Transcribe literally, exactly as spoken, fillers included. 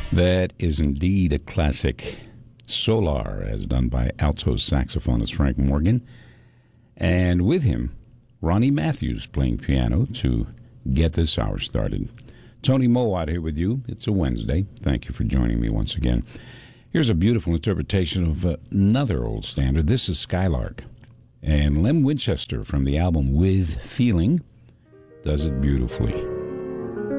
That is indeed a classic. Solar, as done by alto saxophonist Frank Morgan. And with him, Ronnie Matthews playing piano to get this hour started. Tony Mowat here with you. It's a Wednesday. Thank you for joining me once again. Here's a beautiful interpretation of another old standard. This is Skylark. And Lem Winchester from the album With Feeling does it beautifully.